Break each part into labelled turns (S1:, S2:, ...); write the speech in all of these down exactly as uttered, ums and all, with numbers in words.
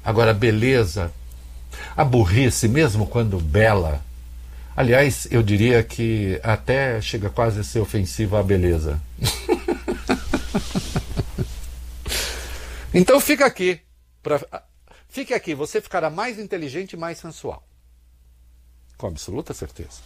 S1: Agora, beleza, a burrice, mesmo quando bela, aliás, eu diria que até chega quase a ser ofensiva a beleza. Então fica aqui, pra, fique aqui, você ficará mais inteligente e mais sensual. Com absoluta certeza.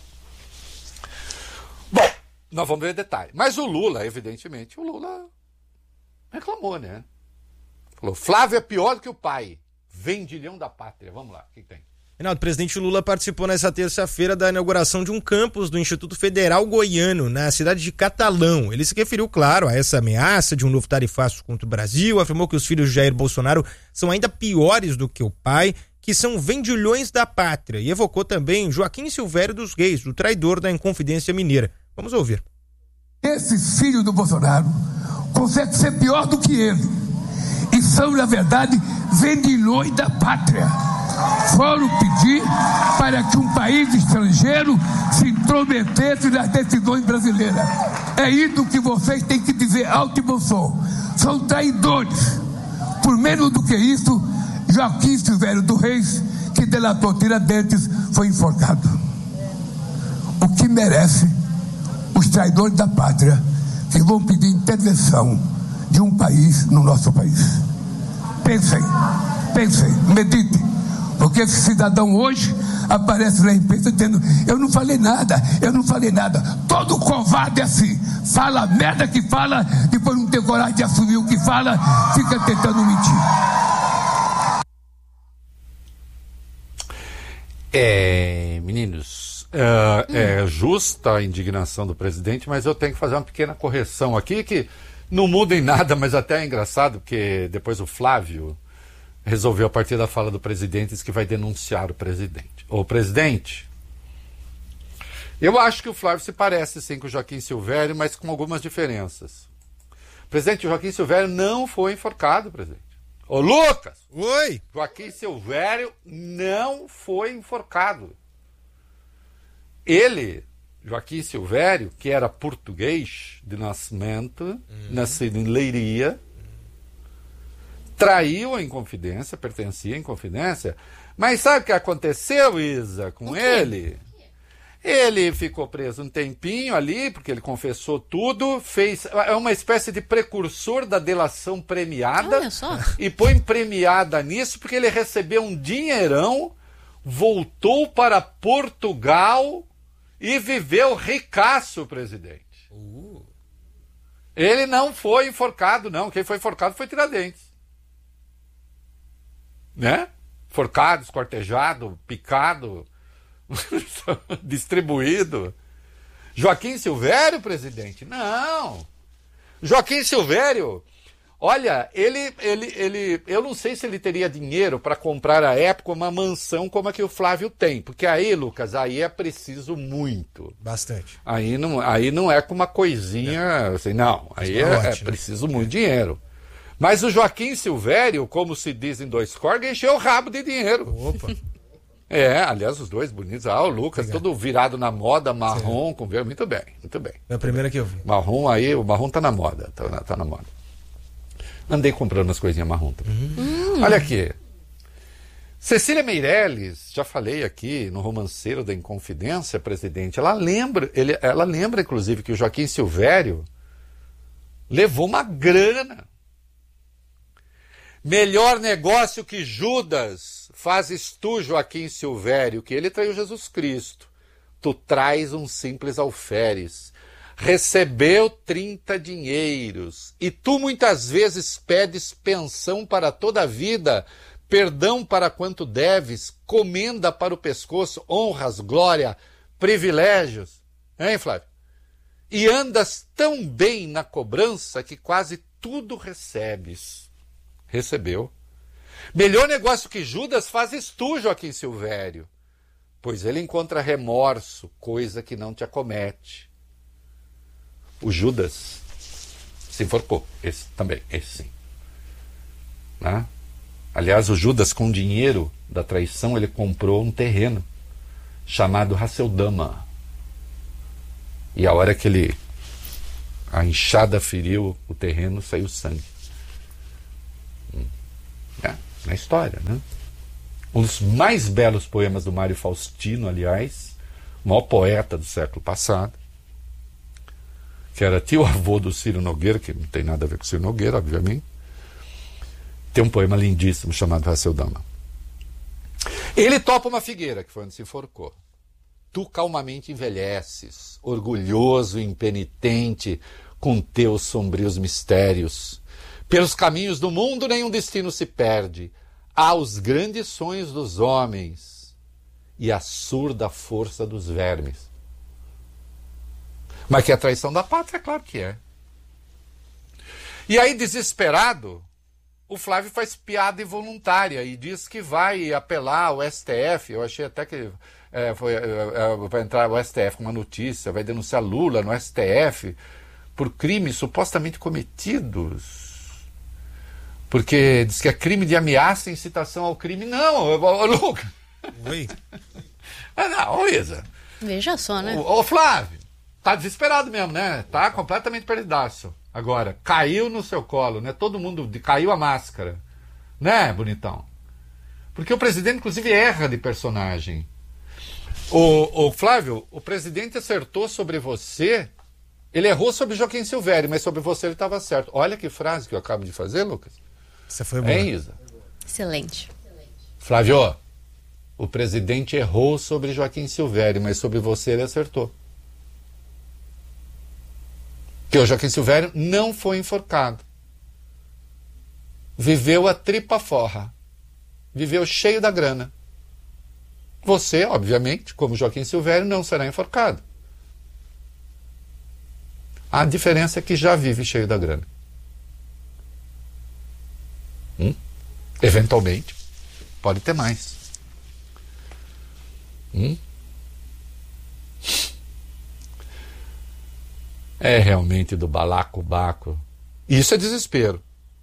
S1: Bom, nós vamos ver detalhe. Mas o Lula, evidentemente, o Lula reclamou, né? Falou, Flávio é pior do que o pai. Vendilhão da pátria. Vamos lá, o que tem?
S2: Reinaldo, o presidente Lula participou nessa terça-feira da inauguração de um campus do Instituto Federal Goiano, na cidade de Catalão. Ele se referiu, claro, a essa ameaça de um novo tarifaço contra o Brasil, afirmou que os filhos de Jair Bolsonaro são ainda piores do que o pai, que são vendilhões da pátria, e evocou também Joaquim Silvério dos Reis, o traidor da Inconfidência Mineira. Vamos ouvir.
S3: Esses filhos do Bolsonaro conseguem ser pior do que ele, e são, na verdade, vendilhões da pátria. Foram pedir para que um país estrangeiro se intrometesse nas decisões brasileiras. É isso que vocês têm que dizer alto e bom som. São traidores. Por menos do que isso, Joaquim Silvério dos Reis, que delatou Tiradentes, foi enforcado. O que merece os traidores da pátria que vão pedir intervenção de um país no nosso país. Pensem, pensem, meditem. Porque esse cidadão hoje aparece na imprensa dizendo, eu não falei nada, eu não falei nada. Todo covarde é assim, fala a merda que fala, depois não tem coragem de assumir o que fala, fica tentando mentir.
S1: É, meninos, é, hum. é justa a indignação do presidente, mas eu tenho que fazer uma pequena correção aqui, que não muda em nada, mas até é engraçado, porque depois o Flávio resolveu, a partir da fala do presidente, que vai denunciar o presidente. Ô, presidente, eu acho que o Flávio se parece, sim, com o Joaquim Silvério, mas com algumas diferenças. Presidente, o Joaquim Silvério não foi enforcado, presidente. Ô, Lucas!
S2: Oi!
S1: Joaquim Silvério não foi enforcado. Ele, Joaquim Silvério, que era português de nascimento, uhum. nascido em Leiria, traiu a Inconfidência, pertencia à Inconfidência, mas sabe o que aconteceu, Isa, com ele? Ele ficou preso um tempinho ali, porque ele confessou tudo, fez, é uma espécie de precursor da delação premiada,
S4: olha só.
S1: E põe premiada nisso, porque ele recebeu um dinheirão, voltou para Portugal e viveu ricaço, presidente.
S2: Uh.
S1: Ele não foi enforcado, não, quem foi enforcado foi Tiradentes. Né? Forcado, esquartejado, picado, distribuído. Joaquim Silvério, presidente? Não. Joaquim Silvério, olha, ele, ele, ele, eu não sei se ele teria dinheiro para comprar à época uma mansão como a que o Flávio tem, porque aí, Lucas, aí é preciso muito.
S2: Bastante.
S1: Aí não, aí não é com uma coisinha, é. assim, não, aí é, é preciso muito é. dinheiro. Mas o Joaquim Silvério, como se diz em dois corgas, encheu o rabo de dinheiro.
S2: Opa!
S1: É, aliás, os dois bonitos. Ah, o Lucas, legal. Todo virado na moda, marrom, sim. com verde. Muito bem, muito bem.
S2: É a primeira que eu vi.
S1: Marrom aí, o marrom tá na moda. Tá na, tá na moda. Andei comprando as coisinhas marrom também. Hum. Olha aqui. Cecília Meirelles, já falei aqui no Romanceiro da Inconfidência, presidente, ela lembra, ele, ela lembra, inclusive, que o Joaquim Silvério levou uma grana. Melhor negócio que Judas, fazes tu, Joaquim Silvério, que ele traiu Jesus Cristo. Tu traz um simples alferes. Recebeu trinta dinheiros. E tu muitas vezes pedes pensão para toda a vida, perdão para quanto deves, comenda para o pescoço, honras, glória, privilégios. Hein, Flávio? E andas tão bem na cobrança que quase tudo recebes. Recebeu. Melhor negócio que Judas fazes tu, Joaquim Silvério, pois ele encontra remorso, coisa que não te acomete. O Judas se enforcou, esse também, esse sim. Né? Aliás, o Judas, com dinheiro da traição, ele comprou um terreno chamado Hasseldama. E a hora que ele, a enxada feriu o terreno, saiu sangue. É. na história, né? Um dos mais belos poemas do Mário Faustino, aliás, o maior poeta do século passado, que era tio-avô do Ciro Nogueira, que não tem nada a ver com o Ciro Nogueira, obviamente, tem um poema lindíssimo chamado Hasseldama. Ele topa uma figueira, que foi onde se enforcou. Tu calmamente envelheces, orgulhoso e impenitente, com teus sombrios mistérios. Pelos caminhos do mundo nenhum destino se perde. Há os grandes sonhos dos homens e a surda força dos vermes. Mas que é a traição da pátria, é claro que é. E aí, desesperado, o Flávio faz piada involuntária e diz que vai apelar ao S T F. Eu achei até que é, foi, é, é, vai entrar o S T F com uma notícia, vai denunciar Lula no S T F por crimes supostamente cometidos. Porque diz que é crime de ameaça e incitação ao crime. Não, ô, Lucas.
S2: Oi.
S1: Ah, não, ô Isa.
S4: Veja só, né?
S1: Ô, ô Flávio, tá desesperado mesmo, né? Tá completamente perdidaço. Agora, caiu no seu colo, né? Todo mundo caiu a máscara, né, bonitão? Porque o presidente, inclusive, erra de personagem. O, o Flávio, o presidente acertou sobre você, ele errou sobre Joaquim Silvério, mas sobre você ele estava certo. Olha que frase que eu acabo de fazer, Lucas.
S2: Você foi boa.
S1: Hein, Isa?
S4: Excelente.
S1: Flávio, o presidente errou sobre Joaquim Silvério, mas sobre você ele acertou. Que o Joaquim Silvério não foi enforcado. Viveu a tripa forra. Viveu cheio da grana. Você, obviamente, como Joaquim Silvério, não será enforcado. A diferença é que já vive cheio da grana. Hum? Eventualmente, pode ter mais. Hum? É realmente do balacobaco. Isso é desespero.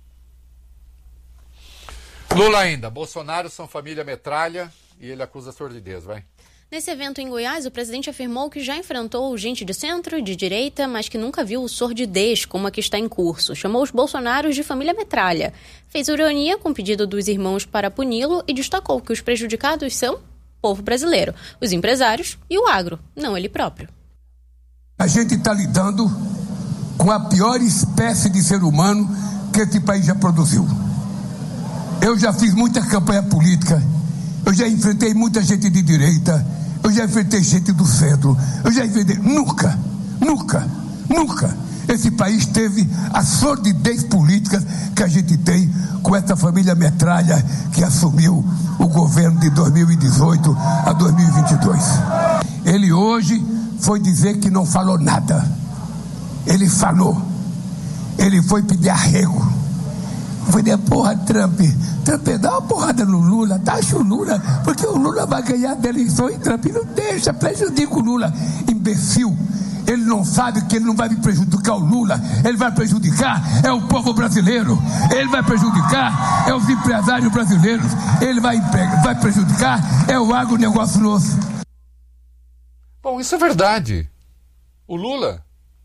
S1: Lula ainda. Bolsonaro são família metralha e ele acusa a sordidez, vai.
S4: Nesse evento em Goiás, o presidente afirmou que já enfrentou gente de centro e de direita, mas que nunca viu sordidez como a que está em curso. Chamou os bolsonaros de família metralha. Fez ironia com o pedido dos irmãos para puni-lo e destacou que os prejudicados são o povo brasileiro, os empresários e o agro, não ele próprio.
S3: A gente está lidando com a pior espécie de ser humano que esse país já produziu. Eu já fiz muita campanha política, eu já enfrentei muita gente de direita, eu já enfrentei gente do centro, eu já enfrentei... Nunca, nunca, nunca esse país teve a sordidez política que a gente tem com essa família metralha que assumiu o governo de dois mil e dezoito a dois mil e vinte e dois. Ele hoje foi dizer que não falou nada. Ele falou. Ele foi pedir arrego. Foi dizer, porra, Trump, Trump, dá uma porrada no Lula, taxa o Lula, porque o Lula vai ganhar da eleição e Trump não deixa, prejudica o Lula. Imbecil. Ele não sabe que ele não vai prejudicar o Lula, ele vai prejudicar é o povo brasileiro, ele vai prejudicar é os empresários brasileiros, ele vai, vai prejudicar é o agronegócio nosso.
S1: Bom, isso é verdade. O Lula...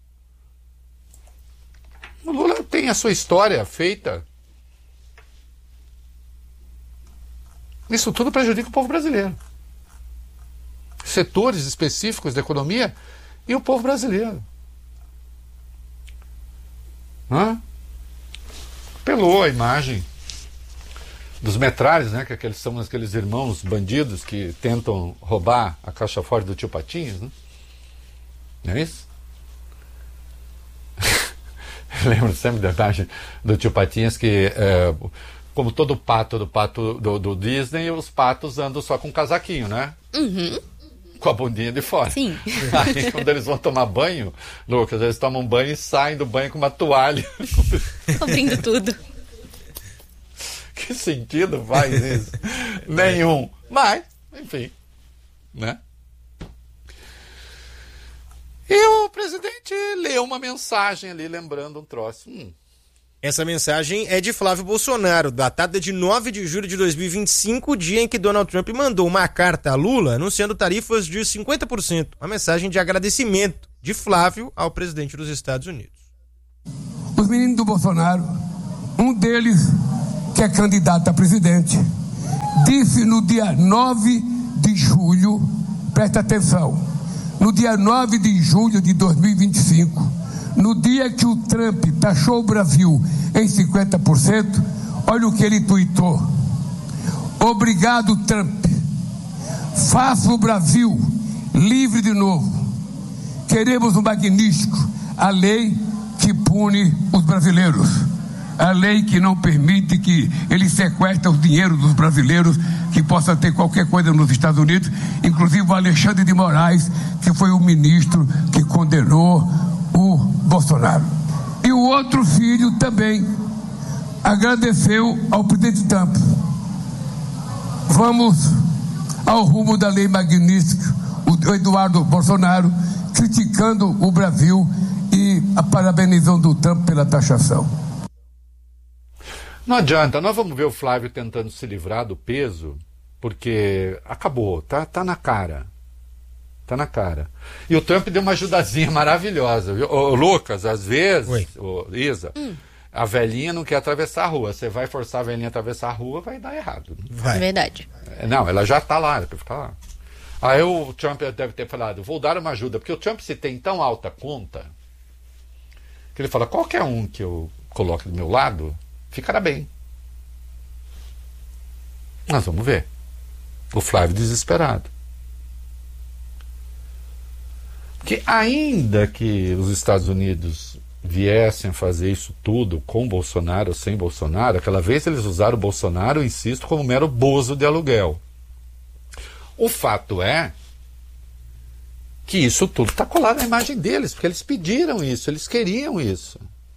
S1: O Lula tem a sua história feita. Isso tudo prejudica o povo brasileiro. Setores específicos da economia e o povo brasileiro. Hã? Pelou a imagem dos metralhas, né? Que aqueles são aqueles irmãos bandidos que tentam roubar a caixa forte do tio Patinhas, né? Não é isso? Eu lembro sempre da imagem do tio Patinhas que, é, como todo pato do pato do, do Disney, os patos andam só com um casaquinho, né?
S4: Uhum.
S1: Com a bundinha de fora.
S4: Sim.
S1: Aí quando eles vão tomar banho, Lucas, eles tomam banho e saem do banho com uma toalha.
S4: Cobrindo tudo.
S1: Que sentido faz isso? Nenhum. Mas, enfim, né? E o presidente leu uma mensagem ali, lembrando um troço. Hum.
S2: Essa mensagem é de Flávio Bolsonaro, datada de nove de julho de dois mil e vinte e cinco, dia em que Donald Trump mandou uma carta a Lula anunciando tarifas de cinquenta por cento. Uma mensagem de agradecimento de Flávio ao presidente dos Estados Unidos.
S3: Os meninos do Bolsonaro, um deles que é candidato a presidente, disse no dia nove de julho, presta atenção, no dia nove de julho de dois mil e vinte e cinco, no dia que o Trump taxou o Brasil em cinquenta por cento, olha o que ele tuitou: obrigado, Trump, faça o Brasil livre de novo. Queremos um magnífico, a lei que pune os brasileiros, a lei que não permite que eles sequestrem o dinheiro dos brasileiros, que possa ter qualquer coisa nos Estados Unidos, inclusive o Alexandre de Moraes, que foi o ministro que condenou o Bolsonaro. E o outro filho também agradeceu ao presidente Trump. Vamos ao rumo da lei magnífica, o Eduardo Bolsonaro criticando o Brasil e parabenizando o Trump pela taxação.
S1: Não adianta, nós vamos ver o Flávio tentando se livrar do peso, porque acabou, tá, tá na cara. Tá na cara. E o Trump deu uma ajudazinha maravilhosa, viu? Ô, Lucas, às vezes, ô, Isa, hum. a velhinha não quer atravessar a rua. Você vai forçar a velhinha a atravessar a rua, vai dar errado.
S4: Vai. É verdade.
S1: Não, ela já tá lá, ela ficar lá. Aí o Trump deve ter falado, vou dar uma ajuda, porque o Trump se tem tão alta conta, que ele fala, qualquer um que eu coloque do meu lado, ficará bem. Nós vamos ver. O Flávio desesperado. Porque ainda que os Estados Unidos viessem a fazer isso tudo com Bolsonaro ou sem Bolsonaro, aquela vez eles usaram o Bolsonaro, insisto, como mero bozo de aluguel. O fato é que isso tudo está colado na imagem deles, porque eles pediram isso, eles queriam isso.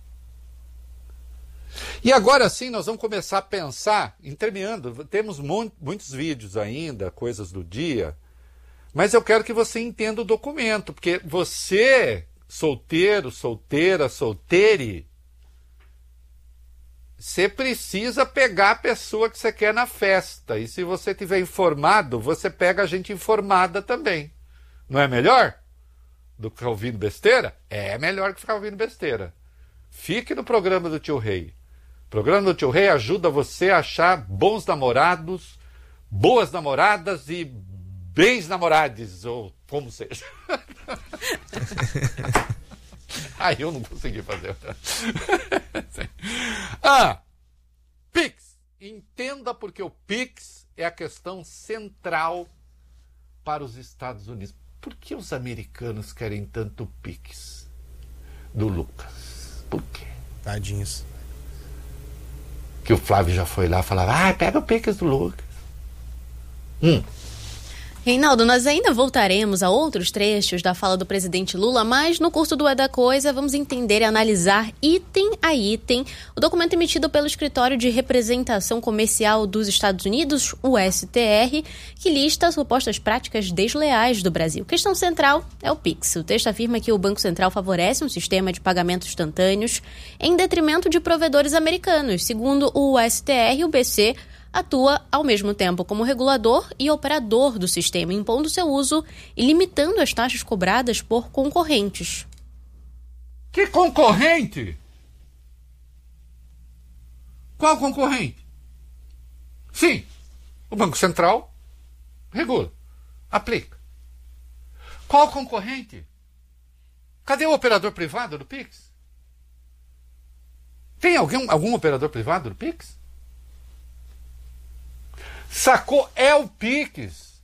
S1: E agora sim nós vamos começar a pensar, em terminando, temos muitos vídeos ainda, coisas do dia, mas eu quero que você entenda o documento, porque você, solteiro, solteira, solteire, você precisa pegar a pessoa que você quer na festa. E se você estiver informado, você pega a gente informada também. Não é melhor do que ficar ouvindo besteira? É melhor que ficar ouvindo besteira. Fique no programa do Tio Rei. O programa do Tio Rei ajuda você a achar bons namorados, boas namoradas e bens namorados, ou como seja. Aí eu não consegui fazer. Ah, Pix. Entenda porque o Pix é a questão central para os Estados Unidos. Por que os americanos querem tanto Pix do Lucas? Por quê?
S2: Tadinhos.
S1: Que o Flávio já foi lá e falava, ah, pega o Pix do Lucas. Hum.
S4: Reinaldo, nós ainda voltaremos a outros trechos da fala do presidente Lula, mas no curso do É da Coisa vamos entender e analisar item a item o documento emitido pelo Escritório de Representação Comercial dos Estados Unidos, o S T R, que lista as supostas práticas desleais do Brasil. Questão central é o Pix. O texto afirma que o Banco Central favorece um sistema de pagamentos instantâneos em detrimento de provedores americanos. Segundo o S T R, o B C atua ao mesmo tempo como regulador e operador do sistema, impondo seu uso e limitando as taxas cobradas por concorrentes.
S1: Que concorrente? Qual concorrente? Sim, o Banco Central regula, aplica. Qual concorrente? Cadê o operador privado do Pix? Tem alguém, algum operador privado do Pix? Sacou? É o Pix.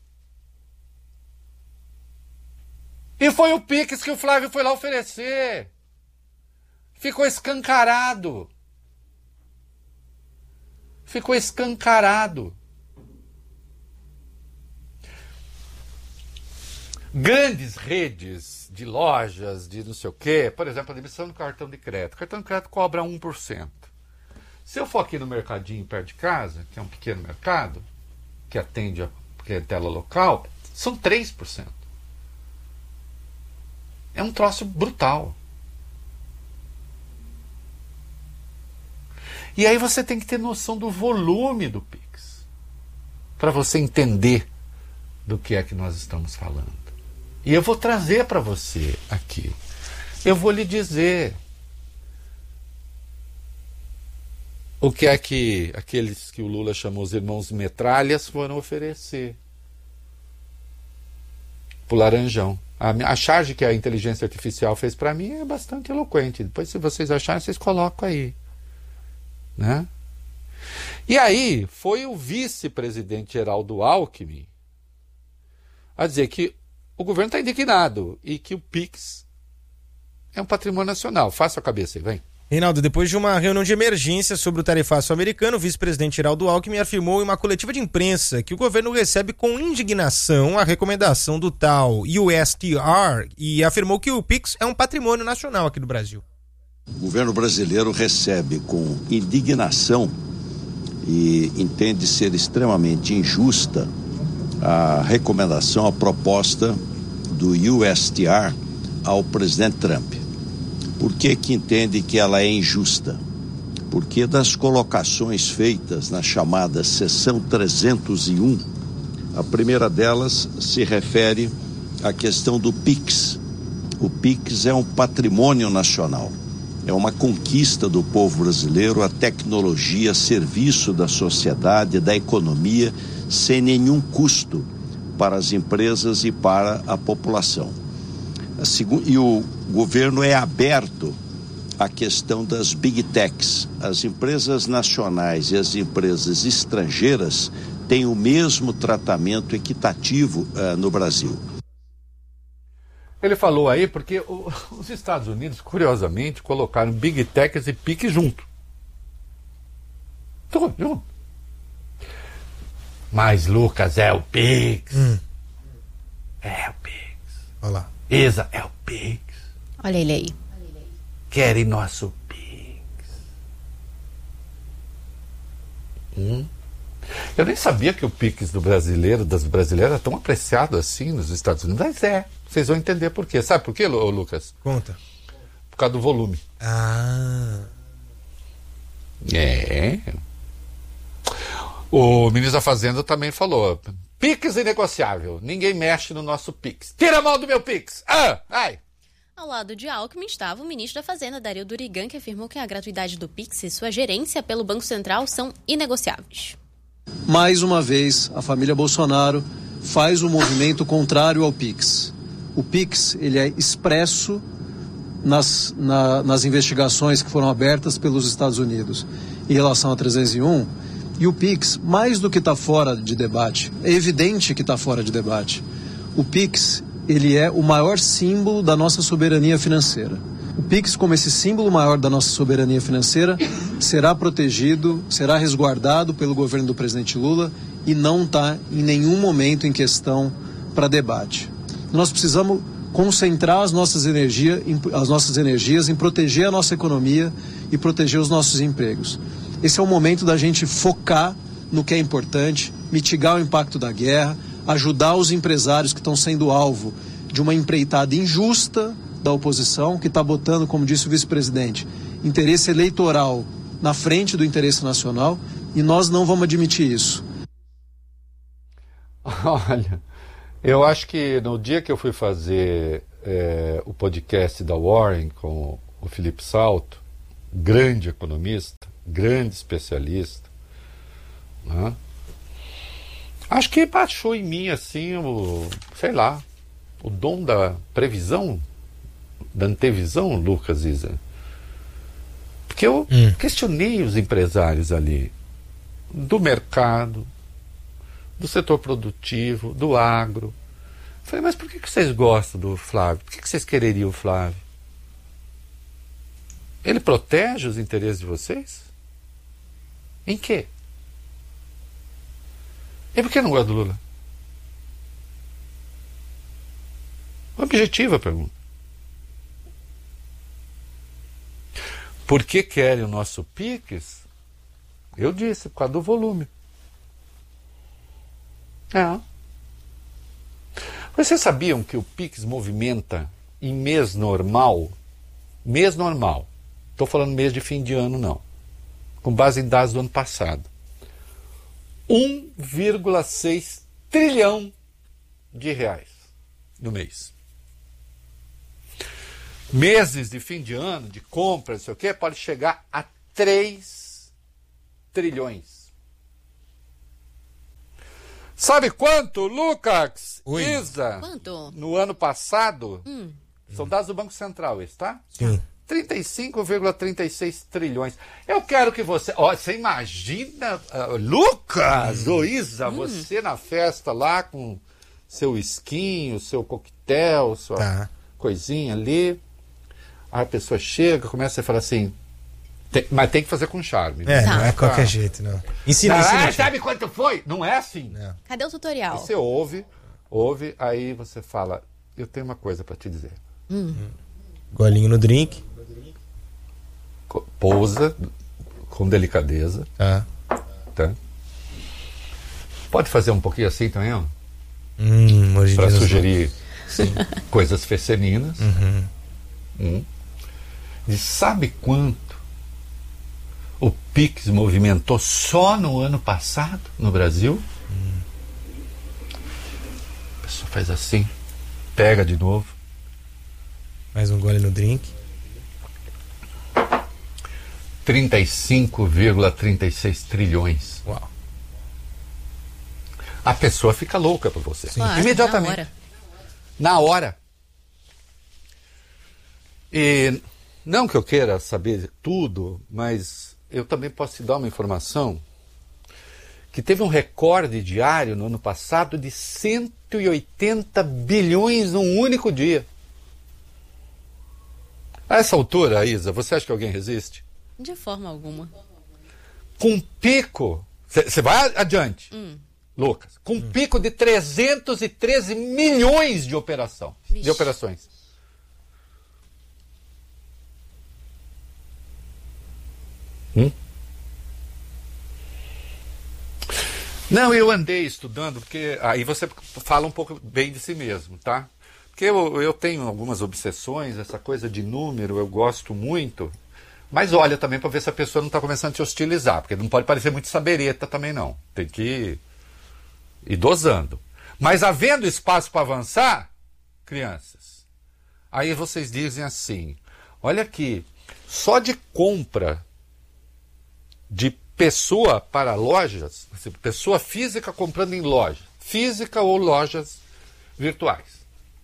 S1: E foi o Pix que o Flávio foi lá oferecer. Ficou escancarado. Ficou escancarado. Grandes redes de lojas, de não sei o quê, por exemplo, a emissão do cartão de crédito. O cartão de crédito cobra um por cento. Se eu for aqui no mercadinho perto de casa, que é um pequeno mercado, que atende a clientela local, são três por cento. É um troço brutal. E aí você tem que ter noção do volume do Pix, para você entender do que é que nós estamos falando. E eu vou trazer para você aqui. Eu vou lhe dizer. o que é que aqueles que o Lula chamou os irmãos metralhas foram oferecer pro Laranjão. A, a charge que a inteligência artificial fez para mim é bastante eloquente. Depois, se vocês acharem, vocês colocam aí, né? E aí foi o vice-presidente Geraldo Alckmin a dizer que o governo está indignado e que o Pix é um patrimônio nacional. Faça a cabeça aí, vem.
S2: Reinaldo, depois de uma reunião de emergência sobre o tarifaço americano, o vice-presidente Geraldo Alckmin afirmou em uma coletiva de imprensa que o governo recebe com indignação a recomendação do tal U S T R e afirmou que o Pix é um patrimônio nacional aqui do Brasil.
S5: O governo brasileiro recebe com indignação e entende ser extremamente injusta a recomendação, a proposta do U S T R ao presidente Trump. Por que que entende que ela é injusta? Porque das colocações feitas na chamada seção trezentos e um, a primeira delas se refere à questão do Pix. O Pix é um patrimônio nacional, é uma conquista do povo brasileiro, a tecnologia a serviço da sociedade, da economia, sem nenhum custo para as empresas e para a população. E o governo é aberto à questão das big techs. As empresas nacionais e as empresas estrangeiras têm o mesmo tratamento equitativo uh, no Brasil.
S1: Ele falou aí porque o, os Estados Unidos, curiosamente, colocaram big techs e Pix junto. Tudo junto. Mas, Lucas, é o Pix. Hum. É o Pix.
S2: Olha lá.
S1: Isa, é o Pix.
S4: Olha ele aí.
S1: Querem nosso Pix. Hum? Eu nem sabia que o Pix do brasileiro, das brasileiras, é tão apreciado assim nos Estados Unidos. Mas é. Vocês vão entender por quê. Sabe por quê, Lucas?
S2: Conta.
S1: Por causa do volume.
S2: Ah.
S1: É. O ministro da Fazenda também falou: Pix inegociável, ninguém mexe no nosso Pix. Tira a mão do meu Pix! Ah, ai!
S4: Ao lado de Alckmin estava o ministro da Fazenda, Dario Durigan, que afirmou que a gratuidade do Pix e sua gerência pelo Banco Central são inegociáveis.
S6: Mais uma vez, a família Bolsonaro faz um movimento contrário ao Pix. O Pix, ele é expresso nas, na, nas investigações que foram abertas pelos Estados Unidos em relação a trezentos e um. E o Pix, mais do que está fora de debate, é evidente que está fora de debate. O Pix, ele é o maior símbolo da nossa soberania financeira. O Pix, como esse símbolo maior da nossa soberania financeira, será protegido, será resguardado pelo governo do presidente Lula e não está em nenhum momento em questão para debate. Nós precisamos concentrar as nossas, energia, as nossas energias em proteger a nossa economia e proteger os nossos empregos. Esse é o momento da gente focar no que é importante, mitigar o impacto da guerra, ajudar os empresários que estão sendo alvo de uma empreitada injusta da oposição, que está botando, como disse o vice-presidente, interesse eleitoral na frente do interesse nacional, e nós não vamos admitir isso.
S1: Olha, eu acho que no dia que eu fui fazer é, o podcast da Warren com o Felipe Salto, grande economista, grande especialista, né? Acho que baixou em mim assim o, sei lá, o dom da previsão, da antevisão, Lucas Isa. Porque eu hum. questionei os empresários ali do mercado, do setor produtivo, do agro. Falei, mas por que que vocês gostam do Flávio? Por que que vocês quereriam o Flávio? Ele protege os interesses de vocês? Em quê? E por que não gosta do Lula? Objetiva a pergunta. Por que querem o nosso Pix? Eu disse, por causa do volume. É. Vocês sabiam que o Pix movimenta em mês normal, mês normal, estou falando mês de fim de ano não, com base em dados do ano passado, um vírgula seis trilhão de reais no mês. Meses de fim de ano, de compra, não sei o quê, pode chegar a três trilhões. Sabe quanto, Lucas?
S2: Oi.
S1: Isa?
S4: Quanto?
S1: No ano passado,
S4: Hum.
S1: são dados do Banco Central, esse, tá?
S2: Sim.
S1: trinta e cinco vírgula trinta e seis trilhões. Eu quero que você... Ó, você imagina, uh, Lucas, ou Isa, você na festa lá com seu esquinho, seu coquetel, sua
S2: Tá.
S1: coisinha ali. Aí a pessoa chega, começa a falar assim... tem- mas tem que fazer com charme.
S2: É,
S4: Tá.
S2: não é qualquer
S1: Ah.
S2: jeito, não. Ensina,
S1: Ah,
S2: ensina. tia.
S1: sabe quanto foi? Não é assim.
S2: Não.
S4: Cadê o tutorial?
S1: Você ouve, ouve, aí você fala... Eu tenho uma coisa para te dizer.
S2: Golinho no drink.
S1: Co- Pousa com delicadeza,
S2: Tá.
S1: tá? Pode fazer um pouquinho assim também, ó?
S2: Hum, hoje em
S1: Para
S2: dia nós-
S1: sugerir coisas femininas. Hum. E sabe quanto o Pix movimentou só no ano passado no Brasil? A pessoa faz assim, pega de novo.
S2: Mais um gole no drink.
S1: trinta e cinco vírgula trinta e seis trilhões.
S2: Uau.
S1: A pessoa fica louca por você.
S4: Claro,
S1: Imediatamente.
S4: na hora.
S1: Na hora. E não que eu queira saber tudo, mas eu também posso te dar uma informação que teve um recorde diário no ano passado de cento e oitenta bilhões num único dia. A essa altura, Isa, você acha que alguém resiste?
S4: De forma alguma.
S1: Com um pico, você vai adiante, Lucas, com um pico de trezentos e treze milhões de operação, de
S4: Vixe.
S1: operações. Hum? Não, eu andei estudando, porque aí você fala um pouco bem de si mesmo, tá? Porque eu, eu tenho algumas obsessões, essa coisa de número, eu gosto muito. Mas olha também para ver se a pessoa não está começando a te hostilizar, porque não pode parecer muito sabereta também não. Tem que ir dosando. Mas havendo espaço para avançar, crianças, aí vocês dizem assim, olha aqui, só de compra de pessoa para lojas, pessoa física comprando em loja, física ou lojas virtuais.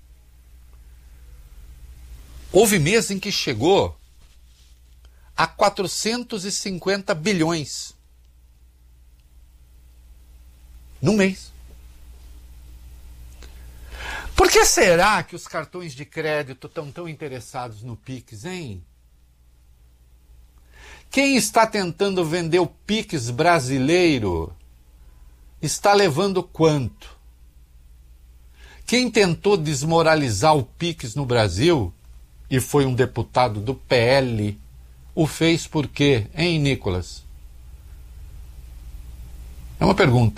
S1: Houve mês em que chegou a quatrocentos e cinquenta bilhões. Num mês. Por que será que os cartões de crédito estão tão interessados no Pix, hein? Quem está tentando vender o Pix brasileiro está levando quanto? Quem tentou desmoralizar o Pix no Brasil, e foi um deputado do P L, o fez por quê, hein, Nicolas? É uma pergunta.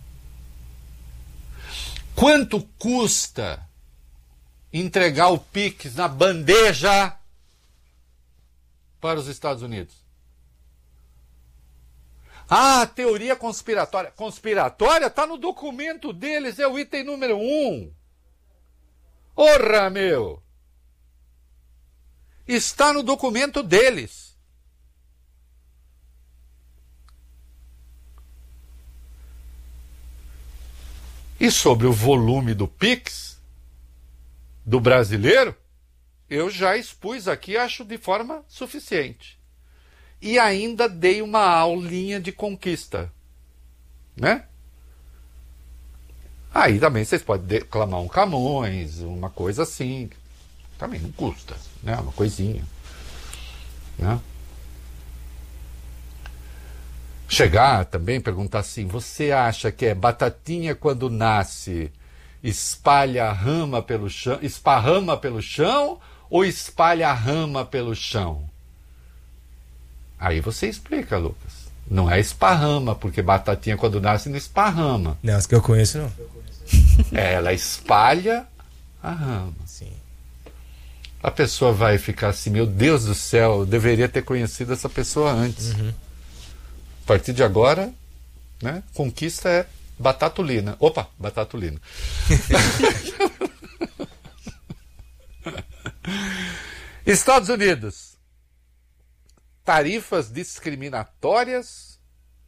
S1: Quanto custa entregar o Pix na bandeja para os Estados Unidos? Ah, teoria conspiratória. Conspiratória está no documento deles, é o item número um. Orra, meu! Está no documento deles. E sobre o volume do Pix, do brasileiro, eu já expus aqui, acho de forma suficiente. E ainda dei uma aulinha de conquista, né? Aí também vocês podem declamar um Camões, uma coisa assim. Também não custa, né? Uma coisinha, né? Chegar também, perguntar assim, você acha que é batatinha quando nasce, espalha a rama pelo chão, esparrama pelo chão ou espalha a rama pelo chão? Aí você explica, Lucas. Não é esparrama, porque batatinha quando nasce não esparrama.
S2: Não, as que eu conheço não.
S1: Ela espalha a rama.
S2: Sim.
S1: A pessoa vai ficar assim, meu Deus do céu, eu deveria ter conhecido essa pessoa antes.
S2: Uhum.
S1: A partir de agora, né, conquista é batatulina. Opa, batatulina. Estados Unidos. Tarifas discriminatórias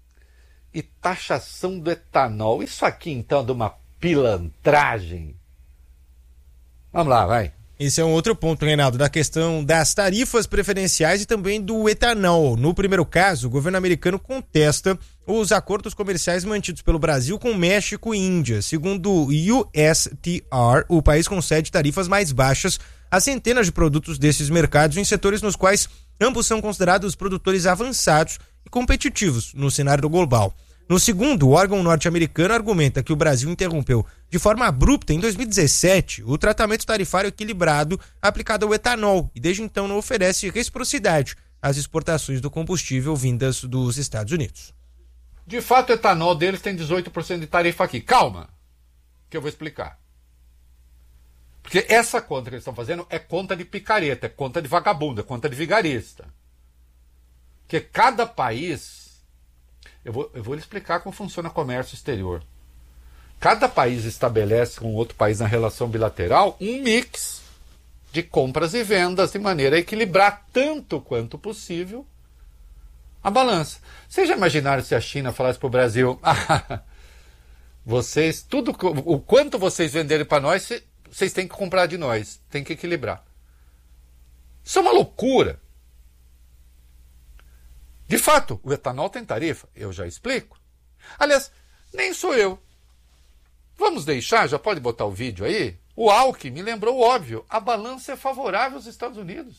S1: e taxação do etanol. Isso aqui, então, é de uma pilantragem. Vamos lá, vai.
S2: Esse é um outro ponto, Reinaldo, da questão das tarifas preferenciais e também do etanol. No primeiro caso, o governo americano contesta os acordos comerciais mantidos pelo Brasil com México e Índia. Segundo o U S T R, o país concede tarifas mais baixas a centenas de produtos desses mercados em setores nos quais ambos são considerados produtores avançados e competitivos no cenário global. No segundo, o órgão norte-americano argumenta que o Brasil interrompeu de forma abrupta, em dois mil e dezessete, o tratamento tarifário equilibrado aplicado ao etanol e desde então não oferece reciprocidade às exportações do combustível vindas dos Estados Unidos.
S1: De fato, o etanol deles tem dezoito por cento de tarifa aqui. Calma, que eu vou explicar. Porque essa conta que eles estão fazendo é conta de picareta, é conta de vagabundo, é conta de vigarista. Porque cada país... Eu vou, eu vou lhe explicar como funciona o comércio exterior. Cada país estabelece com outro país na relação bilateral um mix de compras e vendas de maneira a equilibrar tanto quanto possível a balança. Vocês já imaginaram se a China falasse para o Brasil, ah, vocês, tudo, o quanto vocês venderem para nós, vocês têm que comprar de nós, tem que equilibrar. Isso é uma loucura. De fato, o etanol tem tarifa, eu já explico. Aliás, nem sou eu. Vamos deixar, já pode botar o vídeo aí? O Alckmin me lembrou o óbvio, a balança é favorável aos Estados Unidos.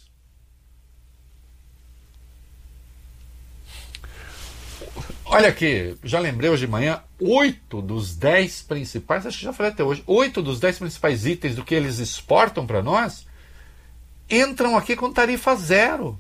S1: Olha aqui, já lembrei hoje de manhã, oito dos dez principais, acho que já falei até hoje, oito dos dez principais itens do que eles exportam para nós, entram aqui com tarifa zero.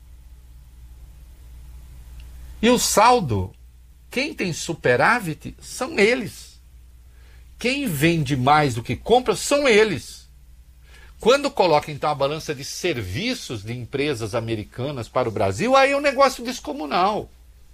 S1: E o saldo, quem tem superávit são eles. Quem vende mais do que compra são eles. Quando coloca então a balança de serviços de empresas americanas para o Brasil, aí é um negócio descomunal.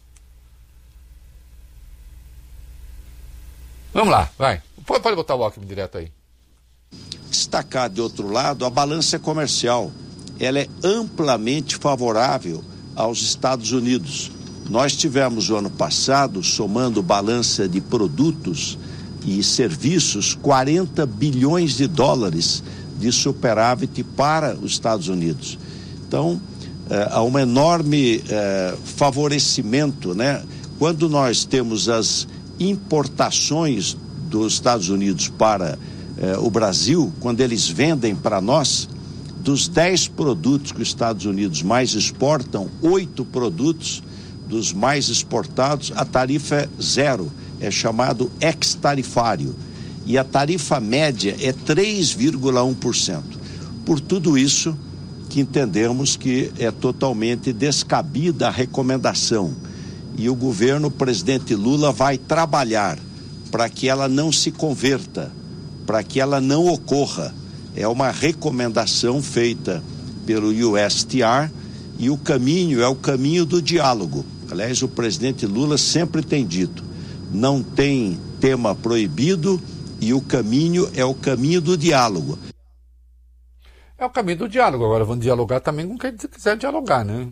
S1: Vamos lá, vai. Pode botar o Alckmin direto aí.
S5: Destacar de outro lado, a balança comercial. Ela é amplamente favorável aos Estados Unidos. Nós tivemos o ano passado, somando balança de produtos e serviços, quarenta bilhões de dólares de superávit para os Estados Unidos. Então, eh, há um enorme eh, favorecimento, né? Quando nós temos as importações dos Estados Unidos para eh, o Brasil, quando eles vendem para nós, dos dez produtos que os Estados Unidos mais exportam, oito produtos dos mais exportados, a tarifa é zero, é chamado ex-tarifário. E a tarifa média é três vírgula um por cento. Por tudo isso que entendemos que é totalmente descabida a recomendação. E o governo, o presidente Lula, vai trabalhar para que ela não se converta, para que ela não ocorra. É uma recomendação feita pelo U S T R e o caminho é o caminho do diálogo. Aliás, o presidente Lula sempre tem dito, não tem tema proibido e o caminho é o caminho do diálogo.
S1: É o caminho do diálogo. Agora vamos dialogar também com quem quiser dialogar, né?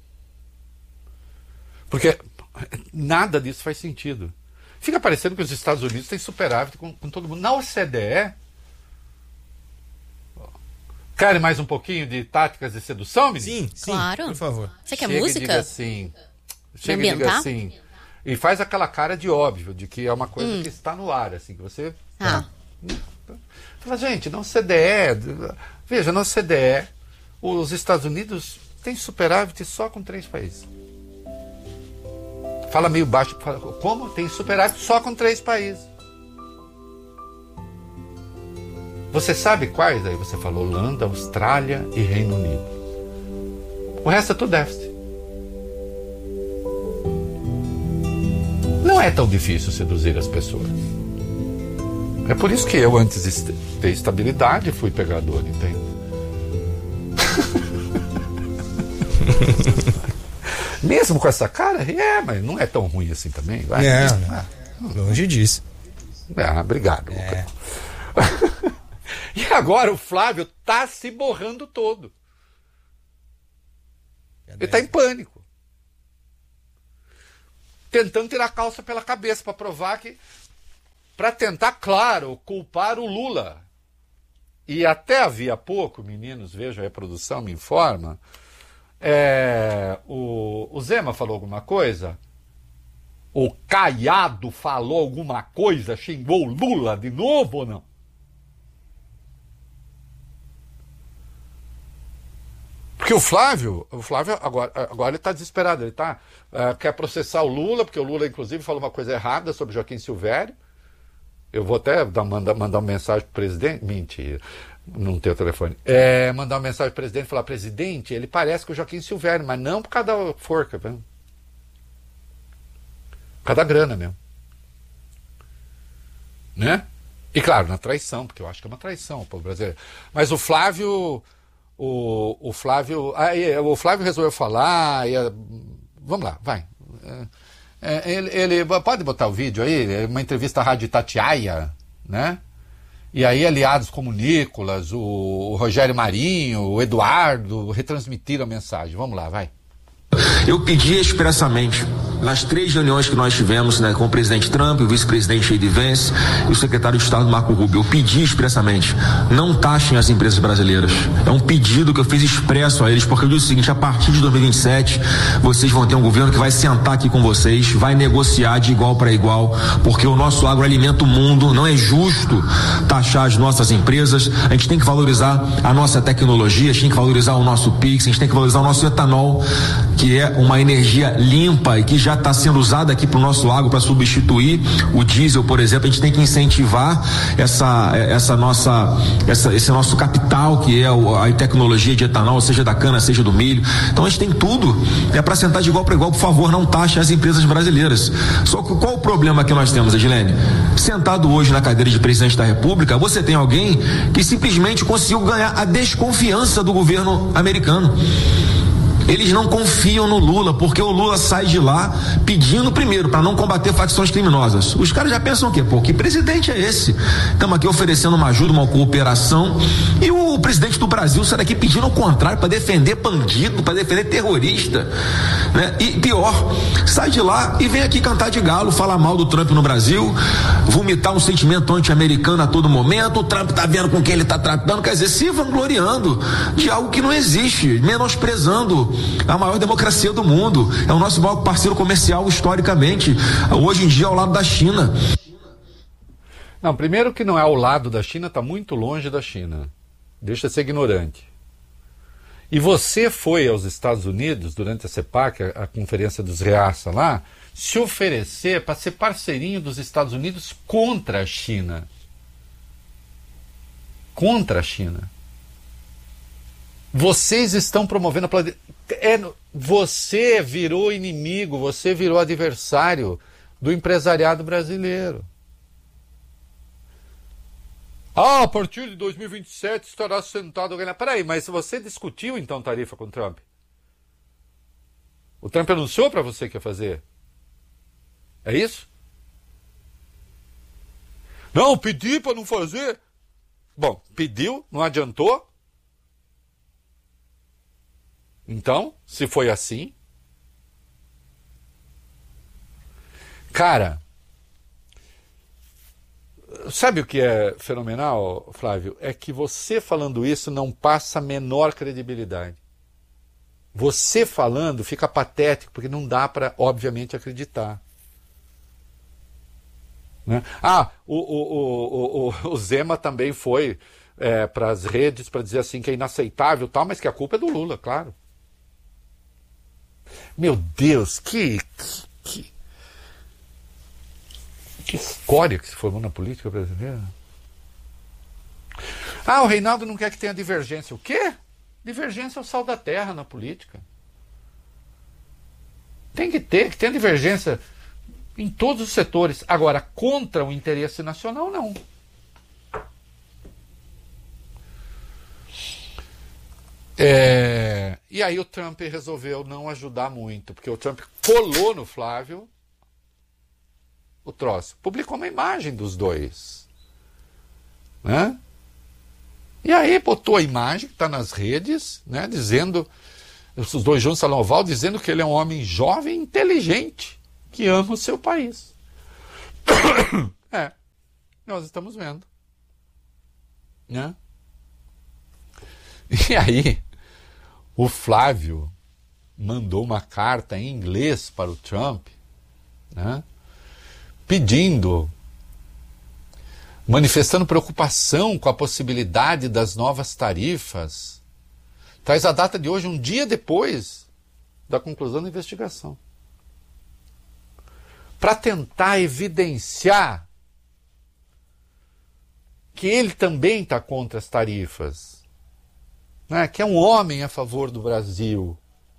S1: Porque nada disso faz sentido. Fica parecendo que os Estados Unidos têm superávit com, com todo mundo. Na O C D E, querem mais um pouquinho de táticas de sedução, menino?
S2: Sim, sim,
S4: claro.
S2: Por favor.
S4: Você quer
S1: Chega
S4: música?
S1: E diga assim, chega e diga assim. E faz aquela cara de óbvio, de que é uma coisa hum. que está no ar, assim, que você...
S4: Ah.
S1: Fala, gente, na O C D E, veja, na O C D E, os Estados Unidos têm superávit só com três países. Fala meio baixo, fala, como? Tem superávit só com três países. Você sabe quais? Aí você falou Holanda, Austrália e Reino Unido. O resto é tudo déficit. Não é tão difícil seduzir as pessoas. É por isso que eu, antes de ter estabilidade, fui pegador, entende? Mesmo com essa cara, é, mas não é tão ruim assim também. Vai.
S2: Não, não. Ah, longe disso.
S1: Ah, obrigado.
S2: É.
S1: E agora o Flávio tá se borrando todo. Ele tá em pânico. tentando tirar a calça pela cabeça para provar que... para tentar, claro, culpar o Lula. E até havia pouco, meninos, vejam a reprodução, me informa, é, o, o Zema falou alguma coisa, o Caiado falou alguma coisa, xingou o Lula de novo ou não? Porque o Flávio, o Flávio agora, agora ele está desesperado, ele tá, uh, quer processar o Lula, porque o Lula, inclusive, falou uma coisa errada sobre Joaquim Silvério. Eu vou até dar, mandar, mandar uma mensagem para o presidente. Mentira, não tem o telefone. É, mandar uma mensagem para o presidente e falar: presidente, ele parece com o Joaquim Silvério, mas não por causa da forca, viu? Por causa da grana mesmo. Né? E claro, na traição, porque eu acho que é uma traição o povo brasileiro. Mas o Flávio. O, o Flávio. Aí, o Flávio resolveu falar. E, vamos lá, vai. É, Ele, ele pode botar o vídeo aí, uma entrevista à Rádio Itatiaia, né? E aí aliados como o Nicolas, o, o Rogério Marinho, o Eduardo retransmitiram a mensagem. Vamos lá, vai.
S7: Eu pedi expressamente, nas três reuniões que nós tivemos, né, com o presidente Trump, o vice-presidente J D Vance e o secretário de Estado Marco Rubio, eu pedi expressamente, não taxem as empresas brasileiras. É um pedido que eu fiz expresso a eles, porque eu disse o seguinte: a partir de dois mil e vinte e sete, vocês vão ter um governo que vai sentar aqui com vocês, vai negociar de igual para igual, porque o nosso agro alimenta o mundo, não é justo taxar as nossas empresas, a gente tem que valorizar a nossa tecnologia, a gente tem que valorizar o nosso Pix, a gente tem que valorizar o nosso etanol, que é uma energia limpa e que já está sendo usada aqui para o nosso agro para substituir o diesel, por exemplo. A gente tem que incentivar essa, essa nossa, essa, esse nosso capital, que é a tecnologia de etanol, seja da cana, seja do milho. Então a gente tem tudo, é para sentar de igual para igual. Por favor, não taxe as empresas brasileiras. Só que qual o problema que nós temos, Edilene? Sentado hoje na cadeira de presidente da República, você tem alguém que simplesmente conseguiu ganhar a desconfiança do governo americano. Eles não confiam no Lula, porque o Lula sai de lá pedindo, primeiro, para não combater facções criminosas. Os caras já pensam o quê? Pô, que presidente é esse? Estamos aqui oferecendo uma ajuda, uma cooperação, e o presidente do Brasil sai daqui pedindo o contrário, para defender bandido, para defender terrorista, né? E pior, sai de lá e vem aqui cantar de galo, falar mal do Trump no Brasil, vomitar um sentimento anti-americano a todo momento. O Trump tá vendo com quem ele tá tratando, quer dizer, se vangloriando de algo que não existe, menosprezando a maior democracia do mundo. É o nosso maior parceiro comercial historicamente, hoje em dia ao lado da China.
S1: Não, primeiro que não é ao lado da China, está muito longe da China. Deixa de ser ignorante. E você foi aos Estados Unidos durante a CEPAC, a, a conferência dos Reaça lá, se oferecer para ser parceirinho dos Estados Unidos contra a China. Contra a China. Vocês estão promovendo a é, você virou inimigo, você virou adversário do empresariado brasileiro. Ah, a partir de dois mil e vinte e sete estará sentado alguém lá. Peraí, mas você discutiu então tarifa com o Trump? O Trump anunciou para você que ia fazer? É isso? Não, pedi para não fazer. Bom, pediu, não adiantou. Então, se foi assim... Cara, sabe o que é fenomenal, Flávio? É que você falando isso não passa a menor credibilidade. Você falando fica patético, porque não dá para, obviamente, acreditar. Né? Ah, o, o, o, o, o Zema também foi é, para as redes para dizer assim que é inaceitável, tal, mas que a culpa é do Lula, claro. Meu Deus, que, que, que escória que se formou na política brasileira. Ah, o Reinaldo não quer que tenha divergência. O quê? Divergência é o sal da terra na política. Tem que ter, que tenha divergência em todos os setores. Agora, contra o interesse nacional, não. É, e aí o Trump resolveu não ajudar muito, porque o Trump colou no Flávio o troço. Publicou uma imagem dos dois. Né? E aí botou a imagem que está nas redes, né, dizendo, os dois juntos no Salão Oval, dizendo que ele é um homem jovem e inteligente. que ama o seu país. É, nós estamos vendo. Né? E aí, o Flávio mandou uma carta em inglês para o Trump, né? Pedindo, manifestando preocupação com a possibilidade das novas tarifas. Traz a data de hoje, um dia depois da conclusão da investigação, para tentar evidenciar que ele também está contra as tarifas, né? Que é um homem a favor do Brasil.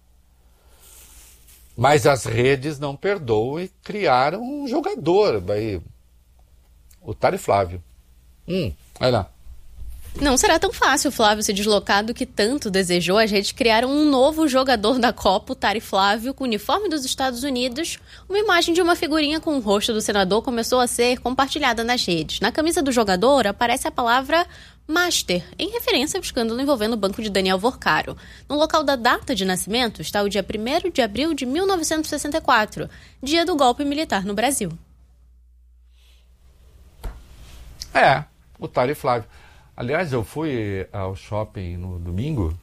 S1: Mas as redes não perdoam e criaram um jogador, aí, o Tari Flávio. Hum, vai lá.
S4: Não será tão fácil o Flávio se deslocar do que tanto desejou. As redes criaram um novo jogador da Copa, o Tari Flávio, com o uniforme dos Estados Unidos. Uma imagem de uma figurinha com o rosto do senador começou a ser compartilhada nas redes. Na camisa do jogador aparece a palavra Master, em referência ao escândalo envolvendo o banco de Daniel Vorcaro. No local da data de nascimento está o dia primeiro de abril de mil novecentos e sessenta e quatro, dia do golpe militar no Brasil.
S1: É, o Tari Flávio. Aliás, eu fui ao shopping no domingo.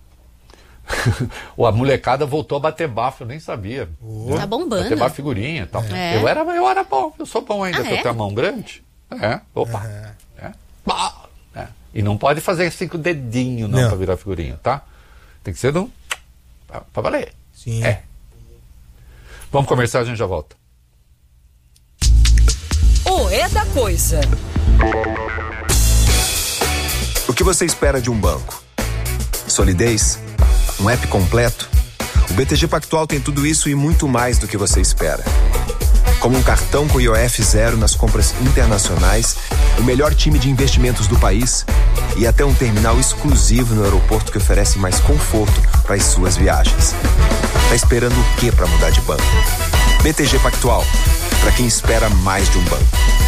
S1: A molecada voltou a bater bafo, eu nem sabia.
S4: Oh. Tá bombando.
S1: Bater bafo figurinha e tal.
S4: É.
S1: Eu, era, eu era bom, eu sou bom ainda,
S4: ah,
S1: porque
S4: é?
S1: eu tenho a mão grande. É, opa. É. É. É. E não pode fazer cinco dedinhos não, não. Pra virar figurinha, tá? Tem que ser um... pra, pra valer.
S2: Sim.
S1: É. Vamos começar, a gente já volta.
S8: O É da Coisa.
S9: O que você espera de um banco? Solidez? Um app completo? O B T G Pactual tem tudo isso e muito mais do que você espera. Como um cartão com I O F zero nas compras internacionais, o melhor time de investimentos do país e até um terminal exclusivo no aeroporto que oferece mais conforto para as suas viagens. Tá esperando o quê para mudar de banco? B T G Pactual, para quem espera mais de um banco.